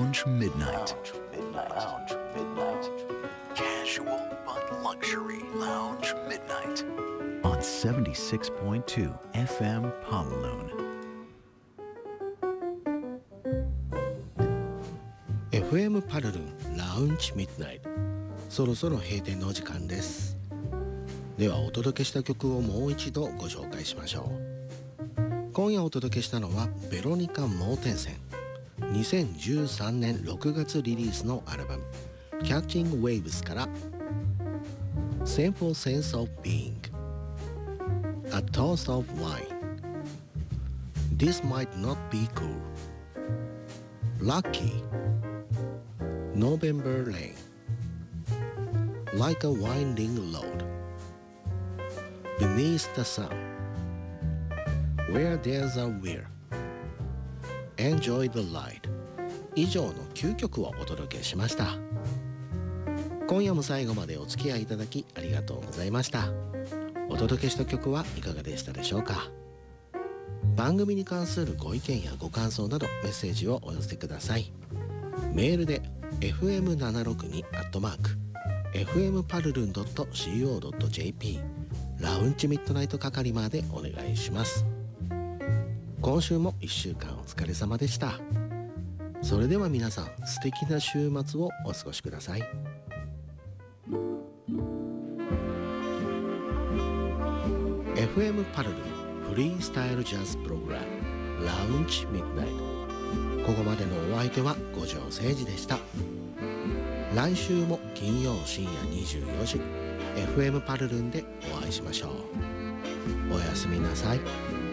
Lounge Midnight. Casual but luxury Lounge Midnight on 76.2 FM Pomaloon. FM パルルンラウンジミッドナイト、そろそろ閉店のお時間です。ではお届けした曲をもう一度ご紹介しましょう。今夜お届けしたのはベロニカ・モーテンセン、2013年6月リリースのアルバム Catching Waves から Simple Sense of Being A Toast of Wine This Might Not Be Cool Lucky November Rain Like a Winding Road Beneath the Sun Where There's a Will Enjoy the Ride 以上の9曲をお届けしました。今夜も最後までお付き合いいただきありがとうございました。お届けした曲はいかがでしたでしょうか。番組に関するご意見やご感想などメッセージをお寄せください。メールで fm762@fmparlun.co.jp ラウンジミッドナイト係までお願いします。今週も1週間お疲れ様でした。それでは皆さん、素敵な週末をお過ごしください。FM パルルンフリースタイルジャズプログラムラウンジミッドナイト、ここまでのお相手は五条誠二でした。来週も金曜深夜24時 FM パルルンでお会いしましょう。おやすみなさい。